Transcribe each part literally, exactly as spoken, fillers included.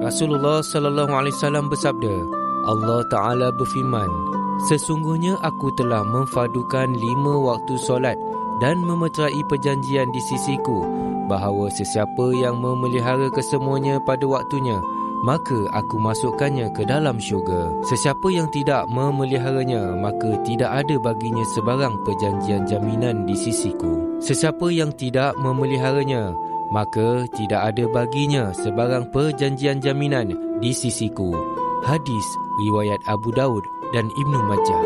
Rasulullah sallallahu alaihi wasallam bersabda, Allah Ta'ala berfirman, sesungguhnya aku telah memfadukan lima waktu solat dan memeterai perjanjian di sisiku, bahawa sesiapa yang memelihara kesemuanya pada waktunya, maka aku masukkannya ke dalam syurga. Sesiapa yang tidak memeliharanya, maka tidak ada baginya sebarang perjanjian jaminan di sisiku. Sesiapa yang tidak memeliharanya, maka tidak ada baginya sebarang perjanjian jaminan di sisiku. Hadis riwayat Abu Daud dan Ibnu Majah.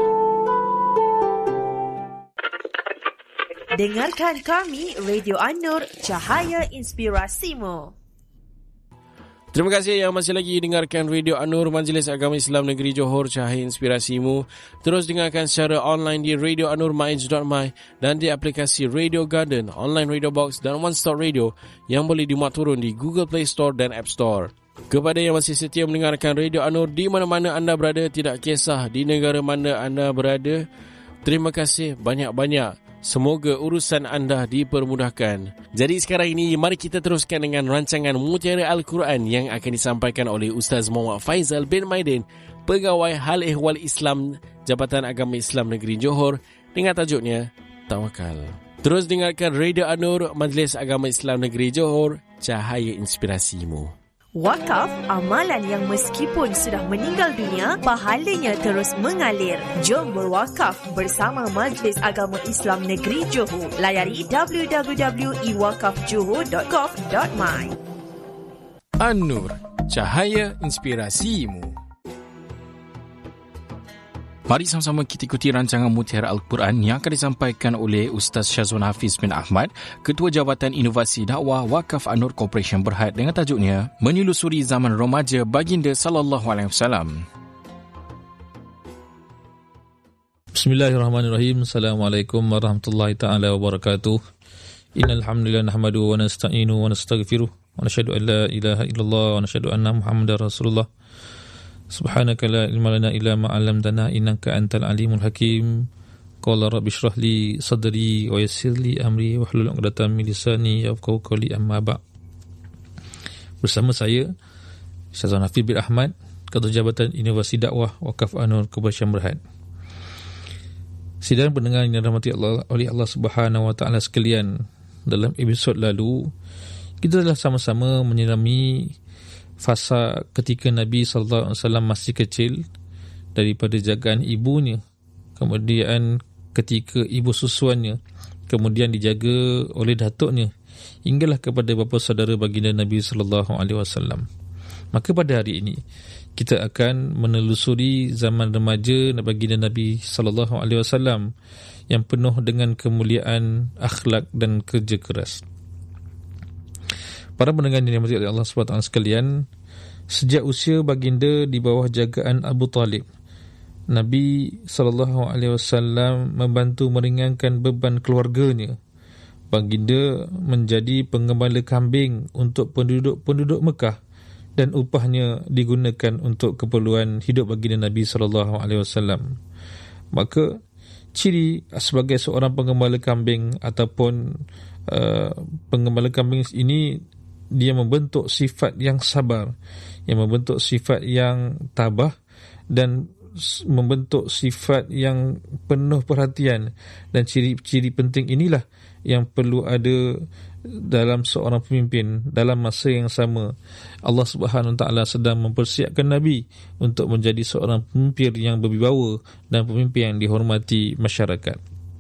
Dengarkan kami Radio An-Nur, Cahaya Inspirasimu. Terima kasih yang masih lagi dengarkan Radio An-Nur, Majlis Agama Islam Negeri Johor, Cahaya Inspirasimu. Terus dengarkan secara online di radio anur maij dot my dan di aplikasi Radio Garden, Online Radio Box dan One Stop Radio yang boleh dimuat turun di Google Play Store dan App Store. Kepada yang masih setia mendengarkan Radio An-Nur di mana-mana anda berada, tidak kisah di negara mana anda berada, terima kasih banyak-banyak. Semoga urusan anda dipermudahkan. Jadi sekarang ini, mari kita teruskan dengan rancangan Mutiara Al-Quran yang akan disampaikan oleh Ustaz Muhammad Faizal bin Maidin, Pegawai Hal Ehwal Islam Jabatan Agama Islam Negeri Johor, dengan tajuknya Tawakal. Terus dengarkan Radio An-Nur, Majlis Agama Islam Negeri Johor, Cahaya Inspirasimu. Wakaf, amalan yang meskipun sudah meninggal dunia, pahalanya terus mengalir. Jom berwakaf bersama Majlis Agama Islam Negeri Johor. Layari w w w dot i wakaf johor dot gov dot my. An-Nur, Cahaya Inspirasimu. Mari sama-sama kita ikuti rancangan Mutiara Al-Quran yang akan disampaikan oleh Ustaz Syazwan Hafiz bin Ahmad, Ketua Jabatan Inovasi Dakwah Wakaf An-Nur Corporation Berhad, dengan tajuknya Menyelusuri Zaman Remaja Baginda Sallallahu Alaihi Wasallam. Bismillahirrahmanirrahim. Assalamualaikum warahmatullahi taala wabarakatuh. Innal hamdalillah nahmaduhu wa nasta'inu wa nastaghfiruh wa nashhadu an la ilaha illallah wa nashhadu anna Muhammadar Rasulullah. Subhanaka la ilma lana illa ma 'allamtana innaka antal alimul hakim. Qala rabbi shrah li sadri wa yassir li amri wahlul 'uqdatam min lisani yafqahu qawli, amma ba'. Bersama saya Syazwan Hafiz bin Ahmad, Ketua Jabatan Inovasi Dakwah Wakaf An-Nur Corporation Berhad. Sidang pendengar yang dirahmati Allah oleh Allah Subhanahu wa taala sekalian, dalam episod lalu kita telah sama-sama menyirami fasa ketika Nabi sallallahu alaihi wasallam masih kecil daripada jagaan ibunya, kemudian ketika ibu susuannya, kemudian dijaga oleh datuknya, hinggalah kepada bapa saudara baginda Nabi sallallahu alaihi wasallam. Maka pada hari ini kita akan menelusuri zaman remaja baginda Nabi sallallahu alaihi wasallam yang penuh dengan kemuliaan, akhlak dan kerja keras. Para pendengar yang dirahmati oleh Allah subhanahu wa taala sekalian, sejak usia baginda di bawah jagaan Abu Talib, Nabi sallallahu alaihi wasallam membantu meringankan beban keluarganya. Baginda menjadi penggembala kambing untuk penduduk-penduduk Mekah dan upahnya digunakan untuk keperluan hidup baginda Nabi sallallahu alaihi wasallam. Maka ciri sebagai seorang penggembala kambing ataupun uh, penggembala kambing ini, dia membentuk sifat yang sabar, yang membentuk sifat yang tabah dan membentuk sifat yang penuh perhatian. Dan ciri-ciri penting inilah yang perlu ada dalam seorang pemimpin. Dalam masa yang sama, Allah Subhanahu Wa Taala sedang mempersiapkan Nabi untuk menjadi seorang pemimpin yang berwibawa dan pemimpin yang dihormati masyarakat.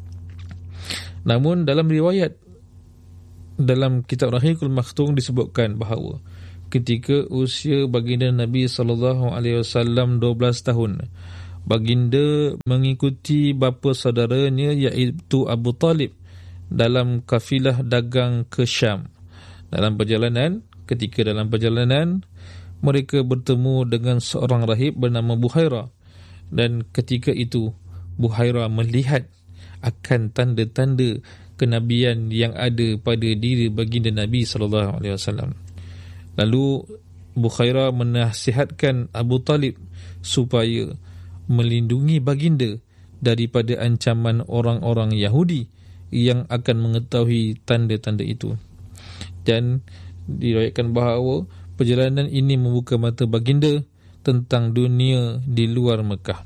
Namun dalam riwayat dalam kitab Rahiqul Maktum disebutkan bahawa ketika usia baginda Nabi sallallahu alaihi wasallam dua belas tahun, baginda mengikuti bapa saudaranya iaitu Abu Talib dalam kafilah dagang ke Syam. Dalam perjalanan, ketika dalam perjalanan mereka bertemu dengan seorang rahib bernama Buhaira, dan ketika itu Buhaira melihat akan tanda-tanda kenabian yang ada pada diri baginda Nabi sallallahu alaihi wasallam. Lalu Bukhaira menasihatkan Abu Talib supaya melindungi baginda daripada ancaman orang-orang Yahudi yang akan mengetahui tanda-tanda itu. Dan diriwayatkan bahawa Perjalanan ini membuka mata baginda tentang dunia di luar Mekah.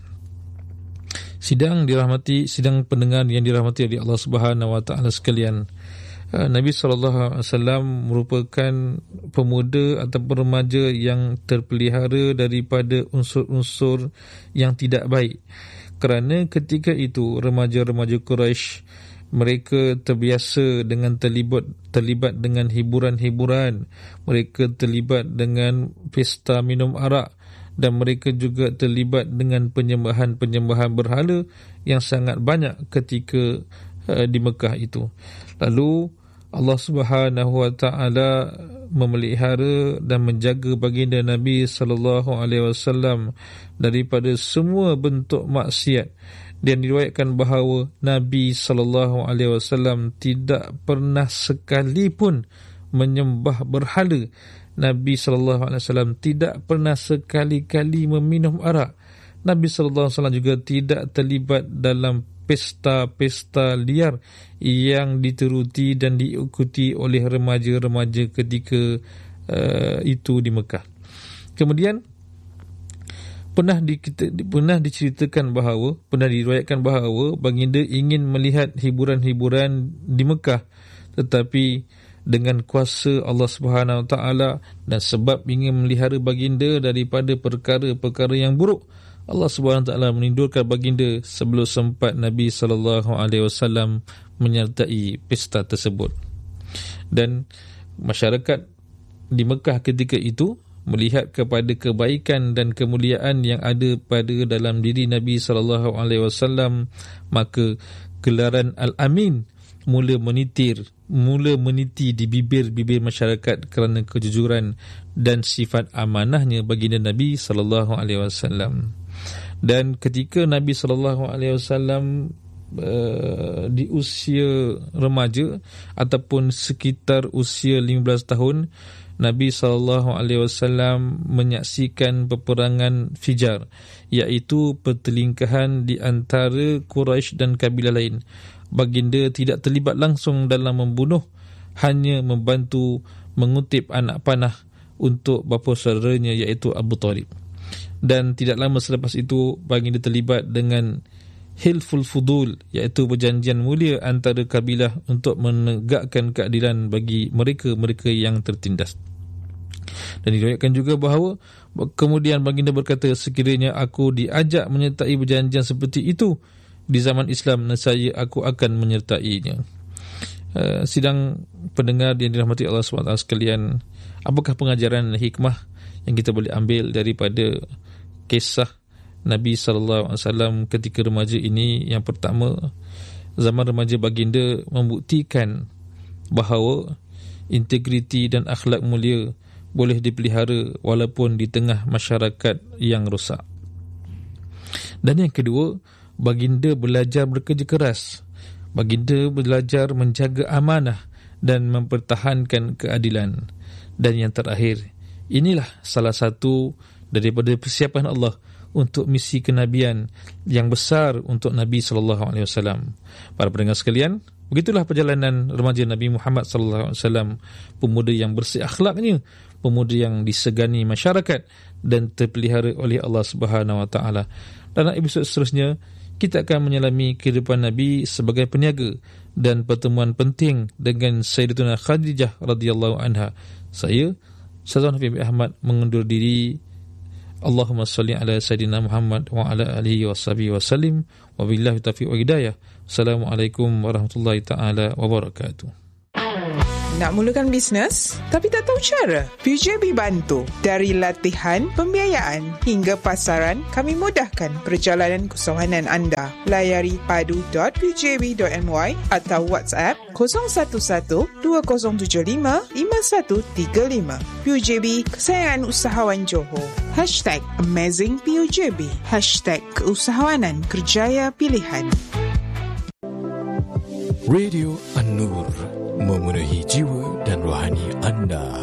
Sidang dirahmati, sidang pendengar yang dirahmati oleh Allah Subhanahu Wa Taala sekalian, Nabi sallallahu alaihi wasallam merupakan pemuda atau remaja yang terpelihara daripada unsur-unsur yang tidak baik. Kerana ketika itu remaja-remaja Quraisy, mereka terbiasa dengan terlibat terlibat dengan hiburan-hiburan, mereka terlibat dengan pesta minum arak, dan mereka juga terlibat dengan penyembahan-penyembahan berhala yang sangat banyak ketika uh, di Mekah itu. Lalu Allah Subhanahu Wa Taala memelihara dan menjaga baginda Nabi sallallahu alaihi wasallam daripada semua bentuk maksiat. Dan diriwayatkan bahawa Nabi sallallahu alaihi wasallam tidak pernah sekalipun menyembah berhala. Nabi sallallahu alaihi wasallam tidak pernah sekali-kali meminum arak. Nabi sallallahu alaihi wasallam juga tidak terlibat dalam pesta-pesta liar yang diteruti dan diikuti oleh remaja-remaja ketika uh, itu di Mekah. Kemudian pernah di, pernah diceritakan bahawa, pernah diriwayatkan bahawa baginda ingin melihat hiburan-hiburan di Mekah, tetapi dengan kuasa Allah Subhanahu Wa Taala dan sebab ingin memelihara baginda daripada perkara-perkara yang buruk, Allah Subhanahu Wa Taala menindurkan baginda sebelum sempat Nabi sallallahu alaihi wasallam menyertai pesta tersebut. Dan masyarakat di Mekah ketika itu melihat kepada kebaikan dan kemuliaan yang ada pada dalam diri Nabi sallallahu alaihi wasallam, maka gelaran Al-Amin mula menitir, mula meniti di bibir-bibir masyarakat kerana kejujuran dan sifat amanahnya baginda Nabi sallallahu alaihi wasallam. Dan ketika Nabi sallallahu alaihi wasallam uh, di usia remaja ataupun sekitar usia lima belas tahun, Nabi sallallahu alaihi wasallam menyaksikan peperangan Fijar, iaitu pertelingkahan di antara Quraisy dan kabilah lain. Baginda tidak terlibat langsung dalam membunuh, hanya membantu mengutip anak panah untuk bapa saudaranya iaitu Abu Talib. Dan tidak lama selepas itu baginda terlibat dengan Hilful Fudul, iaitu perjanjian mulia antara kabilah untuk menegakkan keadilan bagi mereka-mereka yang tertindas. Dan diriwayatkan juga bahawa kemudian baginda berkata, sekiranya aku diajak menyertai perjanjian seperti itu di zaman Islam, nescaya aku akan menyertainya. Uh, sidang pendengar yang dirahmati Allah subhanahu wa taala sekalian, apakah pengajaran hikmah yang kita boleh ambil daripada kisah Nabi sallallahu alaihi wasallam ketika remaja ini? Yang pertama, zaman remaja baginda membuktikan bahawa integriti dan akhlak mulia boleh dipelihara walaupun di tengah masyarakat yang rosak. Dan yang kedua, baginda belajar bekerja keras. Baginda belajar menjaga amanah dan mempertahankan keadilan. Dan yang terakhir, inilah salah satu daripada persiapan Allah untuk misi kenabian yang besar untuk Nabi sallallahu alaihi wasallam. Para pendengar sekalian, begitulah perjalanan remaja Nabi Muhammad sallallahu alaihi wasallam, pemuda yang bersih akhlaknya, pemuda yang disegani masyarakat dan terpelihara oleh Allah Subhanahu wa taala. Dalam episod seterusnya, kita akan menyelami kehidupan Nabi sebagai peniaga dan pertemuan penting dengan Sayyidatuna Khadijah radhiyallahu anha. Saya, Syazwan Hafiz Ahmad, mengundur diri. Allahumma salli ala Sayyidina Muhammad wa ala alihi wa sahbihi wa sallim. Wa billahi taufiq wa hidayah. Assalamualaikum warahmatullahi ta'ala wabarakatuh. Nak mulakan bisnes tapi tak tahu cara? P U J B bantu. Dari latihan, pembiayaan hingga pasaran, kami mudahkan perjalanan keusahawan anda. Layari padu dot p u j b dot m y atau WhatsApp kosong satu satu dua kosong tujuh lima lima satu tiga lima. P U J B, kesayangan usahawan Johor. Hashtag Amazing P U J B. Hashtag Keusahawanan Kerjaya Pilihan. Radio An-Nur, memenuhi jiwa dan rohani anda.